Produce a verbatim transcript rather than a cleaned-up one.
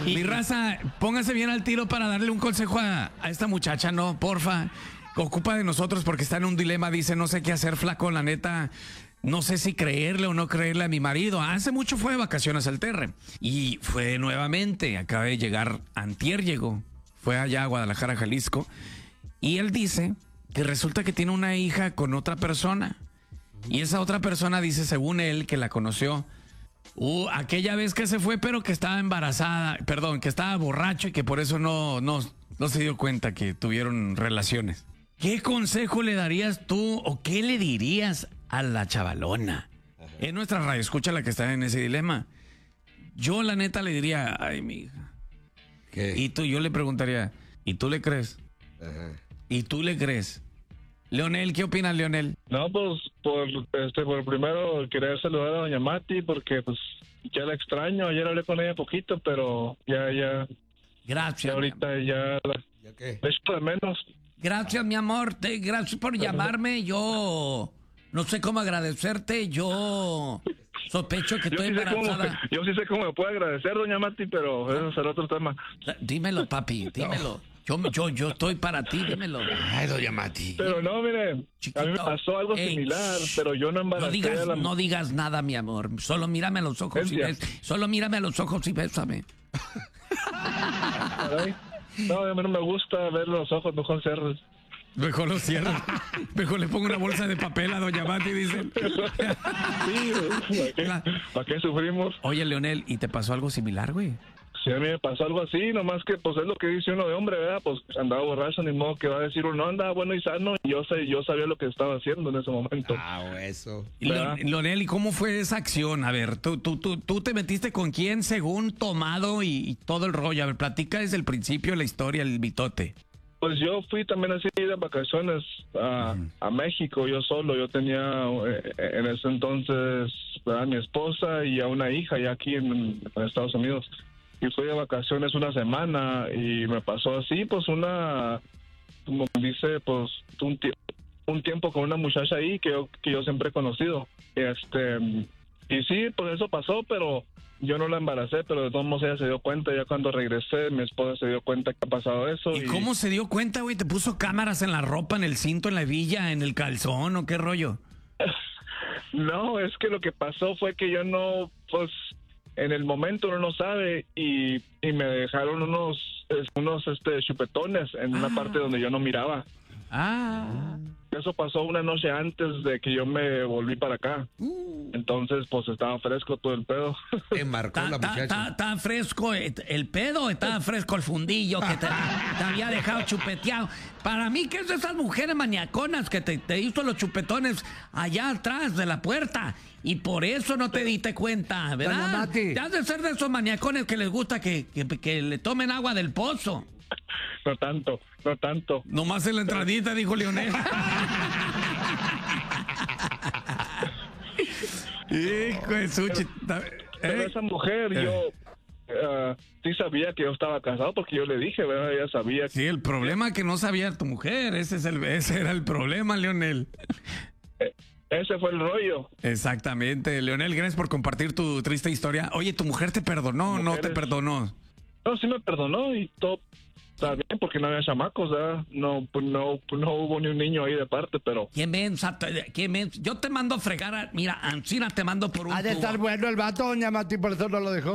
Mi raza, póngase bien al tiro para darle un consejo a, a esta muchacha, ¿no? Porfa, ocupa de nosotros porque está en un dilema, dice, no sé qué hacer, flaco, la neta, no sé si creerle o no creerle a mi marido. Hace mucho fue de vacaciones al Terre y fue nuevamente, acaba de llegar, antier llegó, fue allá a Guadalajara, Jalisco, y él dice que resulta que tiene una hija con otra persona y esa otra persona dice, según él, que la conoció Uh, aquella vez que se fue, pero que estaba embarazada, perdón, que estaba borracho y que por eso no, no, no se dio cuenta que tuvieron relaciones. ¿Qué consejo le darías tú o qué le dirías a la chavalona? Ajá. Es nuestra radio, escucha la que está en ese dilema. Yo la neta le diría, ay, mi hija. ¿Qué? Y tú, yo le preguntaría, ¿y tú le crees? Ajá. ¿Y tú le crees? Leonel, ¿qué opinas, Leonel? No, pues, por este, por primero querer saludar a doña Mati, porque pues ya la extraño, ayer hablé con ella poquito, pero ya, ya... Gracias. Ya ahorita ya... ¿Ya qué? Esto de menos. Gracias, mi amor, te, gracias por llamarme, yo no sé cómo agradecerte, yo sospecho que estoy yo sí embarazada. Cómo, yo sí sé cómo me puede agradecer, doña Mati, pero eso será otro tema. Dímelo, papi, dímelo. Yo, yo, yo estoy para ti, dímelo. Ay, doña Mati. Pero no, mire, Chiquito, a mí me pasó algo Ey, similar, pero yo no embaracé no digas, a la... no digas nada, mi amor. Solo mírame a los ojos y bes... Solo mírame a los ojos y bésame. Ay, no, a mí no me gusta ver los ojos, mejor cerros. Mejor los cierro. Mejor le pongo una bolsa de papel a doña Mati, dicen. Sí, ¿para qué, ¿para qué sufrimos? Oye, Leonel, ¿y te pasó algo similar, güey? Sí, a mí me pasó algo así, nomás que pues es lo que dice uno de hombre, ¿verdad? Pues andaba borracho, ni modo que va a decir uno, andaba bueno y sano, y yo sé, yo sabía lo que estaba haciendo en ese momento. Ah, eso. Leonel, ¿y cómo fue esa acción? A ver, tú, tú, tú, tú te metiste con quién según tomado y, y todo el rollo. A ver, platica desde el principio la historia, el mitote. Pues yo fui también así de vacaciones a, uh-huh. a México, yo solo, yo tenía eh, en ese entonces a mi esposa y a una hija ya aquí en, en Estados Unidos. Y fui de vacaciones una semana y me pasó así, pues una, como dice, pues un, un tiempo con una muchacha ahí que yo, que yo siempre he conocido. Este, y sí, pues eso pasó, pero yo no la embaracé, pero de todos modos ella se dio cuenta. Ya cuando regresé, mi esposa se dio cuenta que ha pasado eso. ¿Y, y... cómo se dio cuenta, güey? ¿Te puso cámaras en la ropa, en el cinto, en la hebilla, en el calzón o qué rollo? No, es que lo que pasó fue que yo no, pues... En el momento uno no sabe y, y me dejaron unos unos este chupetones en una ah. parte donde yo no miraba. Ah. Eso pasó una noche antes de que yo me volví para acá. Uh. Entonces, pues estaba fresco todo el pedo. Te marcó la muchacha. Estaba fresco el pedo, estaba fresco el fundillo que te, te había dejado chupeteado. Para mí, ¿qué es de esas mujeres maniaconas que te, te hizo los chupetones allá atrás de la puerta? Y por eso no te diste cuenta, ¿verdad? Te has de ser de esos maniacones que les gusta que, que, que le tomen agua del pozo. No tanto, no tanto. Nomás en la entradita, dijo Leonel. Hijo de Suchi. Pero, pero esa mujer, eh. yo uh, sí sabía que yo estaba casado porque yo le dije, ¿verdad? Ella sabía. Sí, el problema es que no sabía tu mujer. Ese, es el, ese era el problema, Leonel. Eh. Ese fue el rollo. Exactamente. Leonel, gracias por compartir tu triste historia. Oye, ¿tu mujer te perdonó o no te perdonó? No, sí me perdonó y todo está bien porque no había chamacos, ¿verdad? No, no, no hubo ni un niño ahí de parte, pero... ¿Quién ven? ¿Quién ven? Yo te mando a fregar, a, mira, Ancina te mando por un Ha de estar bueno el vato, doña Mati, por eso no lo dejó.